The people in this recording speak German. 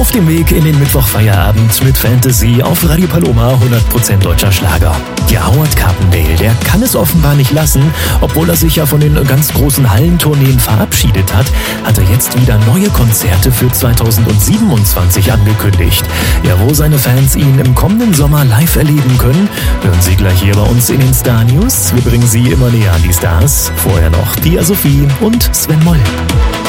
Auf dem Weg in den Mittwochfeierabend mit Fantasy auf Radio Paloma 100% deutscher Schlager. Ja, Howard Carpendale, der kann es offenbar nicht lassen. Obwohl er sich ja von den ganz großen Hallentourneen verabschiedet hat, hat er jetzt wieder neue Konzerte für 2027 angekündigt. Ja, wo seine Fans ihn im kommenden Sommer live erleben können, hören Sie gleich hier bei uns in den Star News. Wir bringen Sie immer näher an die Stars. Vorher noch Pia Sophie und Sven Moll.